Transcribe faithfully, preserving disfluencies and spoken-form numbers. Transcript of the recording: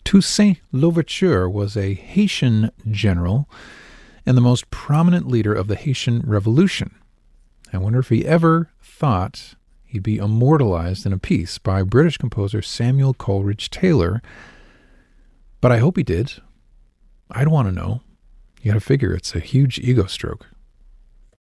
Toussaint Louverture was a Haitian general and the most prominent leader of the Haitian Revolution. I wonder if he ever thought he'd be immortalized in a piece by British composer Samuel Coleridge Taylor, but I hope he did. I'd want to know. You gotta figure it's a huge ego stroke.